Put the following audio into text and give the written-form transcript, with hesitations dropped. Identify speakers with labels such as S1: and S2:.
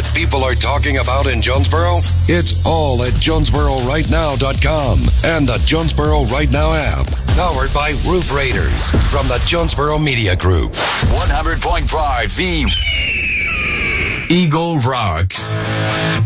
S1: what people are talking about in Jonesboro? It's all at JonesboroRightNow.com and the Jonesboro Right Now app. Powered by Roof Raiders from the Jonesboro Media Group.
S2: 100.5 The Eagle Rocks.